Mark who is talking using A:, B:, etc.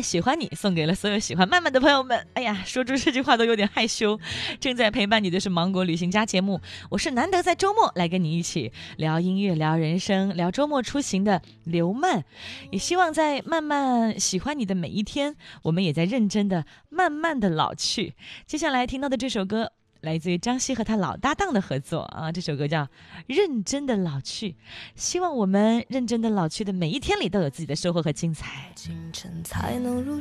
A: 喜欢你送给了所有喜欢慢慢的朋友们。哎呀，说出这句话都有点害羞。正在陪伴你的是芒果旅行家节目，我是难得在周末来跟你一起聊音乐、聊人生、聊周末出行的刘曼。也希望在慢慢喜欢你的每一天，我们也在认真的慢慢的老去。接下来听到的这首歌来自于张希和他老搭档的合作啊，这首歌叫《认真的老去》。希望我们认真的老去的每一天里都有自己的收获和精彩。
B: 清晨才能入